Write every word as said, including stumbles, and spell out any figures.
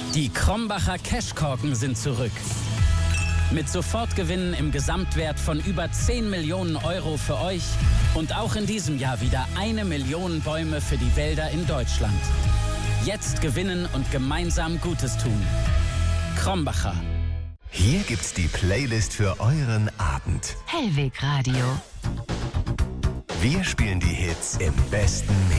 Die Krombacher Cashkorken sind zurück. Mit Sofortgewinnen im Gesamtwert von über zehn Millionen Euro für euch und auch in diesem Jahr wieder eine Million Bäume für die Wälder in Deutschland. Jetzt gewinnen und gemeinsam Gutes tun. Krombacher. Hier gibt's die Playlist für euren Abend. Hellweg Radio. Wir spielen die Hits im besten Mix.